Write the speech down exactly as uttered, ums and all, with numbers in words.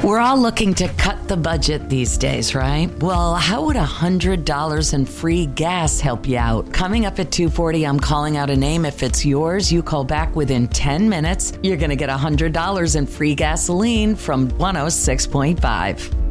We're all looking to cut the budget these days, right? Well, how would one hundred dollars in free gas help you out? Coming up at two forty, I'm calling out a name. If it's yours, you call back within ten minutes. You're going to get one hundred dollars in free gasoline from one oh six point five.